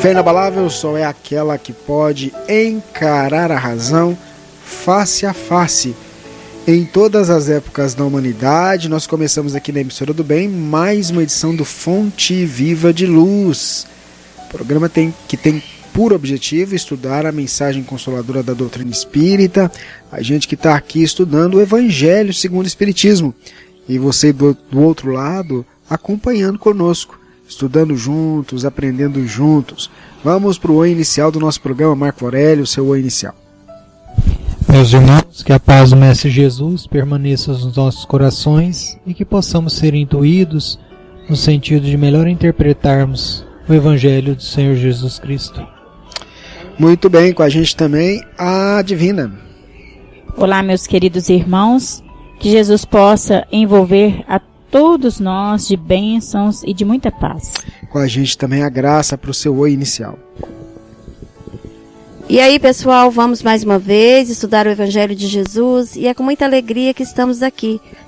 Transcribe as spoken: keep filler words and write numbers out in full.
Fé inabalável só é aquela que pode encarar a razão face a face. Em todas as épocas da humanidade, nós começamos aqui na Emissora do Bem mais uma edição do Fonte Viva de Luz. O programa tem, que tem por objetivo estudar a mensagem consoladora da doutrina espírita, a gente que está aqui estudando o Evangelho segundo o Espiritismo. E você do, do outro lado acompanhando conosco, estudando juntos, aprendendo juntos. Vamos para o oi inicial do nosso programa, Marco Aurélio, seu oi inicial. Meus irmãos, que a paz do Mestre Jesus permaneça nos nossos corações e que possamos ser intuídos no sentido de melhor interpretarmos o Evangelho do Senhor Jesus Cristo. Muito bem, com a gente também a Divina. Olá, meus queridos irmãos, que Jesus possa envolver a todos nós de bênçãos e de muita paz. Com a gente também a Graça para o seu oi inicial. E aí, pessoal, vamos mais uma vez estudar o Evangelho de Jesus e é com muita alegria que estamos aqui,